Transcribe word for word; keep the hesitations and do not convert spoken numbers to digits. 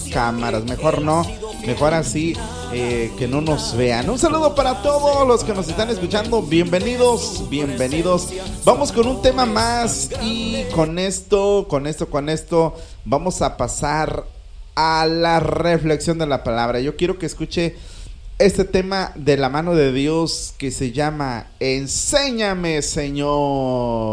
cámaras, mejor no, mejor así, eh, que no nos vean. Un saludo para todos los que nos están escuchando, bienvenidos, bienvenidos. Vamos con un tema más y con esto, con esto, con esto, vamos a pasar a la reflexión de la palabra. Yo quiero que escuche este tema de la mano de Dios que se llama Enséñame, Señor.